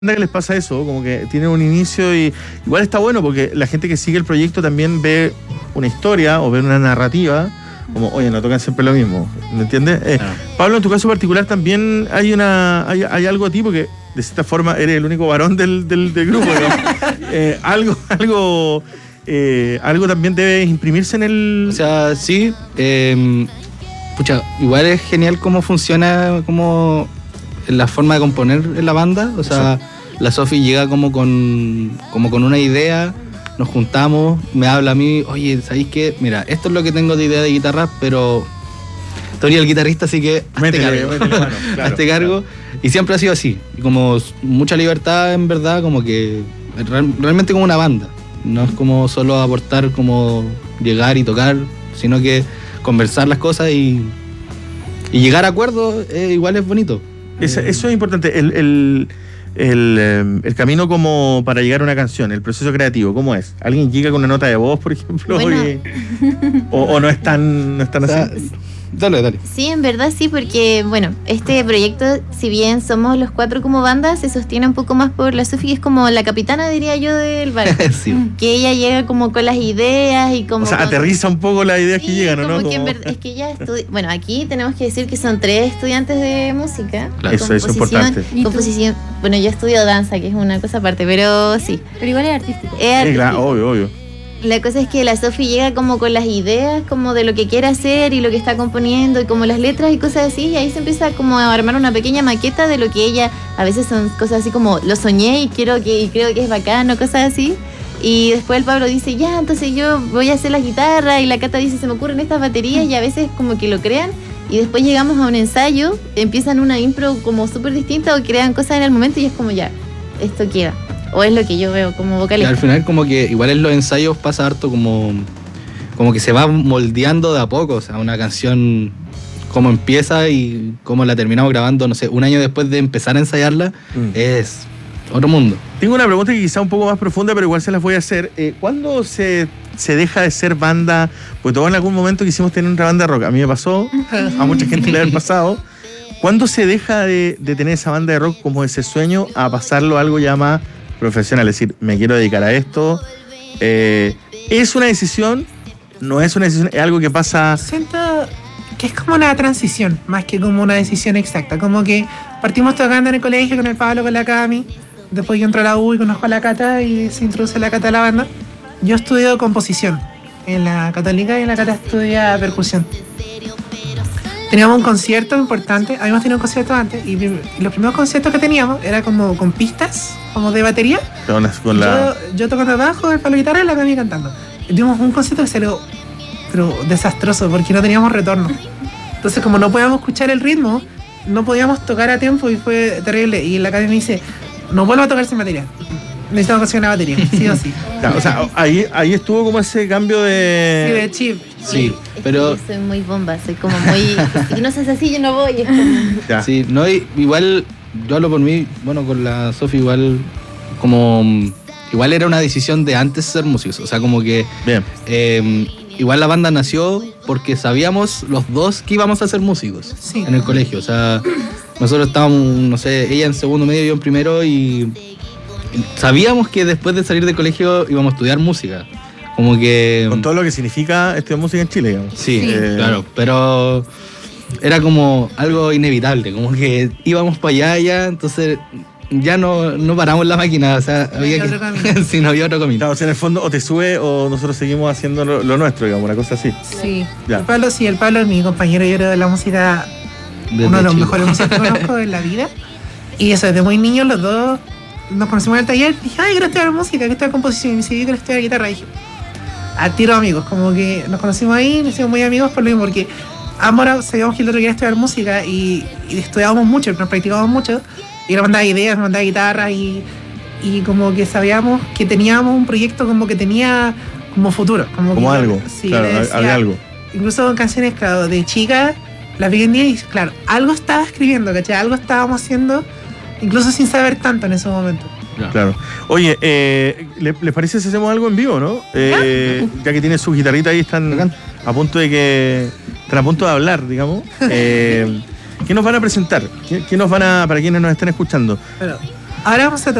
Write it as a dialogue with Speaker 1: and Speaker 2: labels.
Speaker 1: que les pasa eso, como que tienen un inicio y igual está bueno porque la gente que sigue el proyecto también ve una historia o ve una narrativa, como, oye, no tocan siempre lo mismo, ¿me entiendes? Pablo, en tu caso particular también hay algo a ti, porque de cierta forma eres el único varón del grupo, ¿no? Algo también debe imprimirse en el...
Speaker 2: O sea, sí, igual es genial cómo funciona, como la forma de componer en la banda. O sea, la Sofi llega como con una idea, nos juntamos, me habla a mí, oye, ¿sabéis qué? Mira, esto es lo que tengo de idea de guitarra, pero Tony es el guitarrista, así que hazte cargo. Y siempre ha sido así, y como mucha libertad en verdad, como que realmente como una banda. No es como solo aportar, como llegar y tocar, sino que conversar las cosas y llegar a acuerdos, igual es bonito.
Speaker 1: Eso es importante, el camino como para llegar a una canción, el proceso creativo, ¿cómo es? ¿Alguien llega con una nota de voz, por ejemplo? Bueno. ¿O no es tan así?
Speaker 2: Dale.
Speaker 3: Sí, en verdad sí, porque bueno, este proyecto, si bien somos los 4 como banda, se sostiene un poco más por la Sofi, que es como la capitana, diría yo, del barco.
Speaker 2: Sí.
Speaker 3: Que ella llega como con las ideas y como...
Speaker 1: O sea, aterriza un poco las ideas que llegan, ¿no?
Speaker 3: Que en verdad, es que ella estudia... Bueno, aquí tenemos que decir que son 3 estudiantes de música.
Speaker 1: Claro. Eso es importante.
Speaker 3: Composición. Bueno, yo estudio danza, que es una cosa aparte, pero sí.
Speaker 4: Pero igual es artístico.
Speaker 1: Claro, obvio.
Speaker 3: La cosa es que la Sofi llega como con las ideas como de lo que quiere hacer y lo que está componiendo y como las letras y cosas así, y ahí se empieza como a armar una pequeña maqueta de lo que ella, a veces son cosas así como lo soñé y creo que es bacano, cosas así. Y después el Pablo dice, ya, entonces yo voy a hacer la guitarra, y la Cata dice, se me ocurren estas baterías, y a veces como que lo crean, y después llegamos a un ensayo, empiezan una impro como súper distinta o crean cosas en el momento y es como ya, esto queda. O es lo que yo veo como vocalista.
Speaker 2: Y al final como que igual en los ensayos pasa harto como que se va moldeando de a poco. O sea, una canción como empieza y como la terminamos grabando, no sé, un año después de empezar a ensayarla, es otro mundo.
Speaker 1: Tengo una pregunta que quizá un poco más profunda, pero igual se las voy a hacer. ¿Cuándo se deja de ser banda? Pues todos en algún momento quisimos tener una banda de rock. A mí me pasó, a mucha gente le ha pasado. ¿Cuándo se deja de tener esa banda de rock como ese sueño a pasarlo a algo ya más profesional? Es decir, me quiero dedicar a esto. ¿Es una decisión? ¿No es una decisión? ¿Es algo que pasa?
Speaker 5: Siento que es como una transición, más que como una decisión exacta. Como que partimos tocando en el colegio con el Pablo, con la Cami. Después yo entro a la U y conozco a la Cata y se introduce la Cata a la banda. Yo estudio composición en la Católica y la Cata estudia percusión. Teníamos un concierto importante, habíamos tenido un concierto antes y los primeros conciertos que teníamos era como con pistas, como de batería. Yo tocando abajo, el Pablo guitarra y la Cami cantando. Y tuvimos un concierto que salió pero desastroso porque no teníamos retorno. Entonces como no podíamos escuchar el ritmo, no podíamos tocar a tiempo y fue terrible. Y la Cami me dice, no vuelvo a tocar sin batería. Necesitamos conseguir una batería, sí o sí.
Speaker 1: Claro, o sea, ahí estuvo como ese cambio de...
Speaker 5: Sí, de chip.
Speaker 2: Sí, pero...
Speaker 3: Yo soy muy bomba, soy como muy... Si no seas así, yo no voy. Es como...
Speaker 2: Sí, no, igual, yo hablo por mí, bueno, con la Sofi igual, como... Igual era una decisión de antes ser músicos, o sea, como que...
Speaker 1: Bien.
Speaker 2: Igual la banda nació porque sabíamos los dos que íbamos a ser músicos en el colegio, o sea, nosotros estábamos, no sé, ella en segundo medio, yo en primero y... Sabíamos que después de salir del colegio íbamos a estudiar música. Como que...
Speaker 1: Con todo lo que significa estudiar música en Chile, digamos.
Speaker 2: Sí, claro. Pero era como algo inevitable. Como que íbamos para allá, entonces ya no paramos la máquina. O sea, había que... sí, no había otro camino.
Speaker 1: Claro, o sea, en el fondo o te sube o nosotros seguimos haciendo lo nuestro, digamos, una cosa así.
Speaker 5: Sí. El Pablo es mi compañero, yo creo, de la música, uno de los mejores músicos que conozco en la vida. Y eso, desde muy niños los dos nos conocimos en el taller. Dije, ay, quiero estudiar música, quiero estudiar composición. Y me dice, yo quiero estudiar guitarra. Y dije, al tiro amigos, como que nos conocimos ahí, nos hicimos muy amigos por lo mismo, porque ambos sabíamos que el otro quería estudiar música y estudiábamos mucho, nos practicábamos mucho. Y nos mandaba ideas, nos mandaba guitarra y como que sabíamos que teníamos un proyecto como que tenía como futuro. Como
Speaker 1: algo,
Speaker 5: sí,
Speaker 1: claro,
Speaker 5: decía,
Speaker 1: había algo.
Speaker 5: Incluso en canciones, claro, de chica, las vi en día y claro, algo estaba escribiendo, ¿cachai? Algo estábamos haciendo, incluso sin saber tanto en ese momento.
Speaker 1: Claro. Oye, ¿les parece si hacemos algo en vivo, no? Ya que tiene su guitarrita ahí, están a punto de hablar, digamos. ¿Qué nos van a presentar? ¿Qué nos van a, para quienes nos están escuchando?
Speaker 5: Ahora vamos a